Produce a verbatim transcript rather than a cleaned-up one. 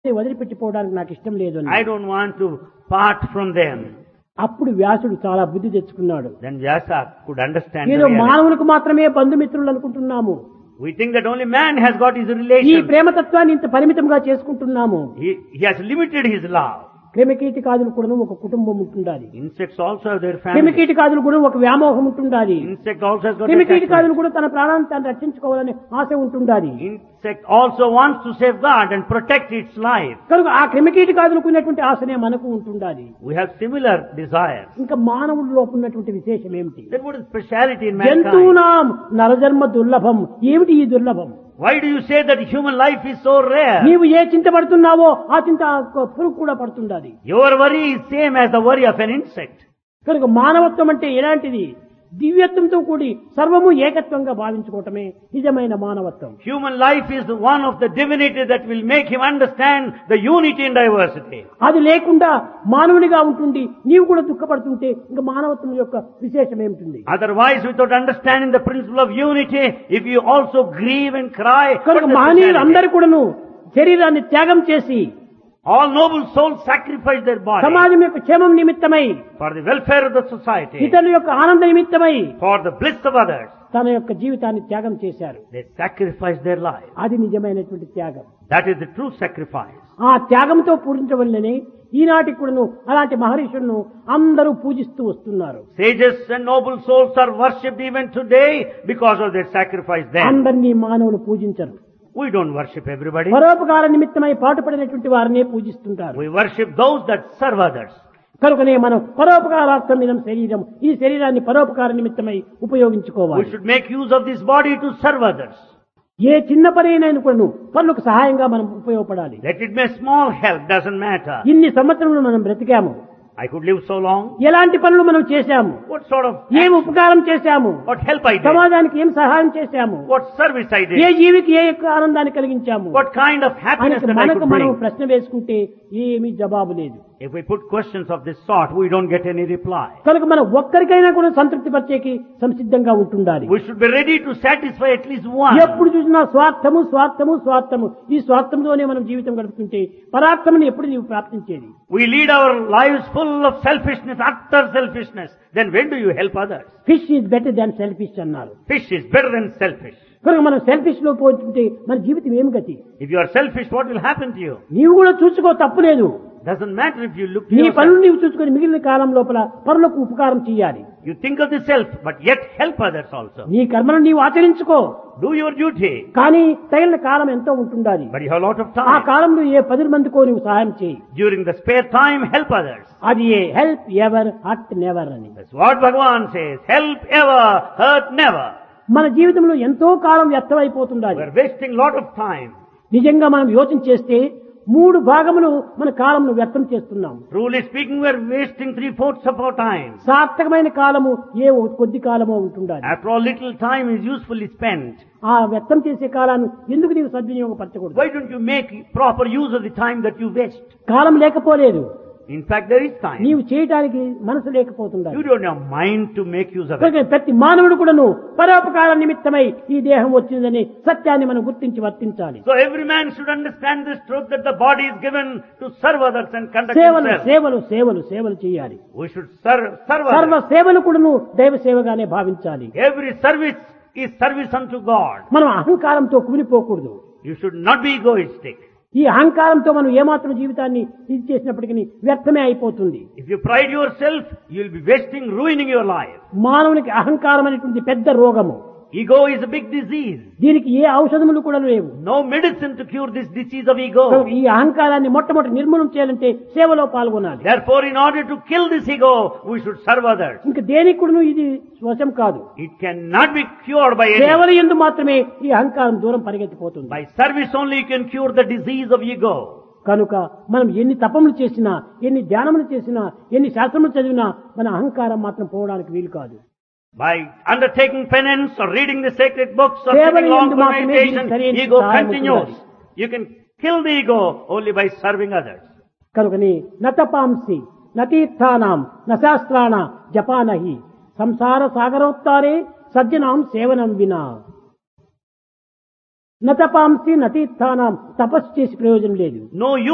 వదిలిపెట్టిపోవడానికి నాకు ఇష్టం లేదు అని. I don't want to part from them. అప్పుడు వ్యాసుడు చాలా బుద్ధి తెచ్చుకున్నాడు. Then Vyasa could understand the ఏదో reality. మానవులకు మాత్రమే బంధుమిత్రులు అనుకుంటున్నాము. We think that only man has got his ఈ relations. ప్రేమతత్వాన్ని ఇంత పరిమితంగా చేసుకుంటున్నాము. He, he has limited his love. క్రిమికీటకాదులు కూడా ఒక కుటుంబం ఉంటుండాలి. Insects also have their family. క్రిమికీటకాదులు కూడా ఒక వ్యామోహం ఉంటుండాలి. Insect also has got క్రిమికీటకాదులు attachment. కూడా తన ప్రాణాన్ని తాను రక్షించుకోవాలని ఆశ ఉంటుండాలి. Insect also wants to safeguard and protect its life. కనుక ఆ క్రిమికీటకాదులకు ఉన్నటువంటి ఆశనే మనకు ఉంటుండాలి. We have similar desires. ఇంకా మానవుడిలో ఉన్నటువంటి విశేషం ఏమిటి? Then what is speciality in mankind? జంతువునాం నరజన్మ దుర్లభం. ఏమిటి ఈ దుర్లభం? Why do you say that human life is so rare? నీవు ఏ చింత పడుతున్నావో ఆ చింత ఆ పురుగు కూడా పడుతుండాలి. Your worry is same as the worry of an insect. కనుక మానవత్వం అంటే ఎలాంటిది? దివ్యత్వంతో కూడి సర్వము ఏకత్వంగా భావించుకోవటమే నిజమైన మానవత్వం. Human life is one of the divinity that will make him understand the unity in diversity. అది లేకుండా మానవునిగా ఉంటుంది నీవు కూడా దుఃఖపడుతుంటే ఇంకా మానవత్వం యొక్క విశేషం ఏమిటి? Otherwise, without understanding the principle of unity, if you also grieve and cry, కనుక what is మహనీయులు speciality? అందరూ కూడాను శరీరాన్ని త్యాగం చేసి All noble souls sacrifice their body సమాజం యొక్క క్షేమం నిమిత్తమై, for the welfare of the society, ఇతరుల యొక్క ఆనంద నిమిత్తమై for the bliss of others. తన యొక్క జీవితాన్ని త్యాగం చేశారు. They sacrifice their life. అది నిజమైనటువంటి త్యాగం. That is the true sacrifice. ఆ త్యాగంతో పూజించవల్లనే ఈనాటికి కూడాను అలాంటి మహర్షులను అందరూ పూజిస్తూ వస్తున్నారు. Sages and noble souls are worshipped even today because of their sacrifice then. అందరినీ మానవులు పూజించరు. We don't worship everybody. పరోపకార నిమిత్తమై పాటుపడినటువంటి వారినే పూజిస్తుంటారు. We worship those that serve others. కనుకనే మనం పరోపకారార్థం ఇదం శరీరం, ఈ శరీరాన్ని పరోపకార నిమిత్తమై We ఉపయోగించుకోవాలి. should make use of this body to serve others. ఏ చిన్న పనైనా కూడాను పనులకు సహాయంగా మనం ఉపయోగపడాలి. Let it be a small help, doesn't matter. ఇన్ని సంవత్సరములు మనం బ్రతికాము. I could live so long. ఎలాంటి పనులు మనం చేశాము? What sort of ఏం action, ఉపకారం చేశాము? what help I did? సమాజానికి ఏం సహాయం చేశాము? What service I A did? జీవికి ఏ యొక్క ఆనందాన్ని కలిగించాము? What kind of happiness అని that I మనకు could మనం bring? ప్రశ్న వేసుకుంటే ఏమీ జవాబు లేదు. If we put questions of this sort, we don't get any reply. కనుక మనం ఒక్కరికైనా కూడా సంతృప్తి పరిచేకి సంసిద్ధంగా ఉంటుండాలి. We should be ready to satisfy at least one. ఎప్పుడు చూసినా స్వార్థము స్వార్థము స్వార్థము, ఈ స్వార్థంతోనే మనం జీవితం గడుపుతుంటే పరార్థముని ఎప్పుడు నీవు ప్రాప్తించేది? We lead our lives full of selfishness, utter selfishness. Then when do you help others? Fish is better than selfish అన్నారు. Fish is better than selfish. కనుక మనం సెల్ఫిష్ లో పోతుంటే మన జీవితం ఏమి గతి? If you are selfish, what will happen to you? నీవు కూడా చూసుకో, తప్పులేదు. Doesn't matter if you look to నీ yourself. పనులు నీవు చూసుకొని మిగిలిన కాలం లోపల పరులకు ఉపకారం చేయాలి. You think of the self, but yet help others also. నీ కర్మను నీవు ఆచరించుకో, Do your duty, కానీ తగిన కాలం ఎంతో ఉంటుండాలి. but you have a lot of ఆ time. కాలంలో ఏ పది మందికో నీవు సహాయం చేయి. During the spare time, help others. అది ఏ హెల్ప్ ఎవర్ హర్ట్ నెవర్ అని. That's what Bhagavan says. Help ever, hurt never. మన జీవితంలో ఎంతో కాలం వ్యర్థమైపోతుండాలి. We're wasting a lot of time. నిజంగా మనం యోచన చేస్తే మూడు భాగములు మన కాలంను వ్యర్థం చేస్తున్నాం. Truly speaking, we're wasting three-fourths of our time. సార్థకమైన కాలము ఏ కొద్ది కాలమో ఉంటుండాలి. After all, little time is usefully spent. ఆ వ్యర్థం చేసే కాలాన్ని ఎందుకు నీవు సద్వినియోగపరచకూడదు? Why don't you make proper use of the time that you waste? కాలం లేకపోలేదు, In fact, there is time. నీవు చేయటానికి మనసు లేకపోతుండాలి. You don't have mind to make use of it. కనుక ప్రతి మానవుడు కూడాను పరోపకార నిమిత్తమై ఈ దేహం వచ్చిందని సత్యాన్ని మనం గుర్తించి వర్తించాలి. So every man should understand this truth that the body is given to serve others and conduct సేవలు himself. సేవలు సేవలు సేవలు చేయాలి. We should serve, serve సర్వ others. సేవలు కూడాను దైవ సేవగానే భావించాలి. Every service is service unto God. మనం అహంకారంతో కుమిలిపోకూడదు. You should not be egoistic. ఈ అహంకారంతో మనం ఏమాత్రం జీవితాన్ని ఇది చేసినప్పటికీ వ్యర్థమే అయిపోతుంది. If you pride yourself, you will be wasting, ruining your life. మానవునికి అహంకారం అనేటువంటి పెద్ద రోగము. Ego is a big disease. దీనికి ఏ ఔషధములు కూడా లేవు. No medicine to cure this disease of ego. ఈ అహంకారాన్ని మొట్టమొదటి నిర్మూలన చేయాలంటే సేవలో పాల్గొనాలి. Therefore, in order to kill this ego, we should serve others. ఇంకా దేనికి కూడా ఇది వశం కాదు. It cannot be cured by any. సేవల యందు మాత్రమే ఈ అహంకారం దూరం పరిగెత్తిపోతుంది. By service only you can cure the disease of ego. కనుక మనం ఎన్ని తపములు చేసినా, ఎన్ని ధ్యానములు చేసినా, ఎన్ని శాస్త్రములు చదివినా మన అహంకారం మాత్రం పోవడానికి వీలు కాదు. By undertaking penance or reading the sacred books or సేవల sitting long యందు for మాత్రమే meditation, దీనికి సరైన ego సహాయం continues. ఉండాలి. You can kill the ego only by serving others. కనుకని నతపాంసి నతీర్థానాం నశాస్త్రాణ జపానహి సంసార సాగరోత్తారే సజ్జనాం సేవనం వినా. నతపాంసి నతీర్థానాం తపస్సు చేసి ప్రయోజనం లేదు. No use